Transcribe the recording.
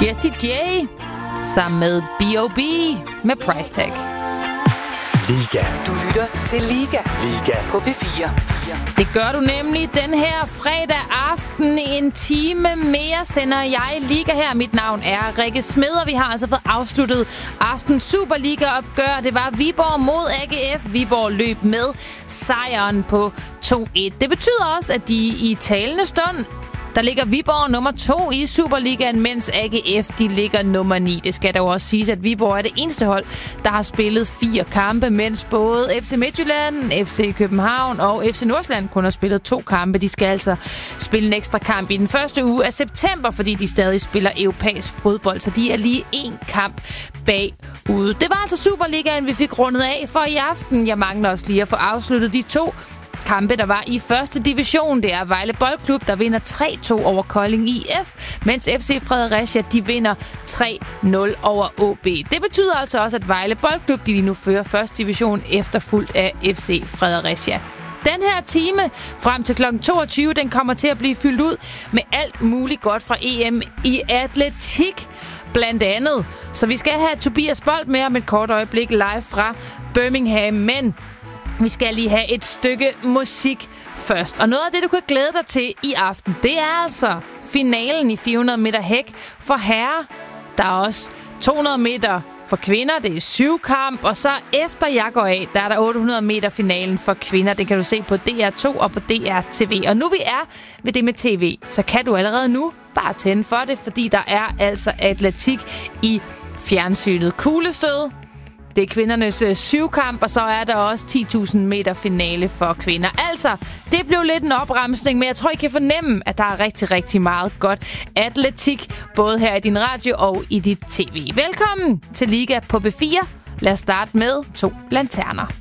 Jessie J sammen med B.O.B. med Price Tag. Liga. Du lytter til Liga. Liga På P4. Det gør du nemlig den her fredag aften. En time mere sender jeg Liga her. Mit navn er Rikke Smed, og vi har altså fået afsluttet aftens Superliga-opgør. Det var Viborg mod AGF. Viborg løb med sejren på 2-1. Det betyder også, at de i talende stund, der ligger Viborg nummer 2 i Superligaen, mens AGF de ligger nummer 9. Det skal da jo også siges, at Viborg er det eneste hold, der har spillet 4 kampe, mens både FC Midtjylland, FC København og FC Nordsjælland kun har spillet 2 kampe. De skal altså spille en ekstra kamp i den første uge af september, fordi de stadig spiller europæisk fodbold, så de er lige 1 kamp bagude. Det var altså Superligaen, vi fik rundet af for i aften. Jeg mangler også lige at få afsluttet de 2 kampe, der var i første division. Det er Vejle Boldklub, der vinder 3-2 over Kolding IF, mens FC Fredericia, de vinder 3-0 over AaB. Det betyder altså også, at Vejle Boldklub, de lige nu fører første division efterfulgt af FC Fredericia. Den her time frem til kl. 22, den kommer til at blive fyldt ud med alt muligt godt fra EM i atletik, blandt andet. Så vi skal have Tobias Bold med om et kort øjeblik live fra Birmingham, men vi skal lige have et stykke musik først. Og noget af det, du kan glæde dig til i aften, det er altså finalen i 400 meter hæk for herrer. Der er også 200 meter for kvinder, det er 7-kamp, og så efter jeg går af, der er der 800 meter finalen for kvinder. Det kan du se på DR2 og på DR TV. Og nu vi er ved det med TV, så kan du allerede nu bare tænde for det, fordi der er altså atletik i fjernsynet. Kuglestød, det er kvindernes 7-kamp, og så er der også 10.000 meter finale for kvinder. Altså, det blev lidt en opremsning, men jeg tror, I kan fornemme, at der er rigtig, rigtig meget godt atletik, både her i din radio og i dit tv. Velkommen til Liga på P4. Lad os starte med 2 lanterner.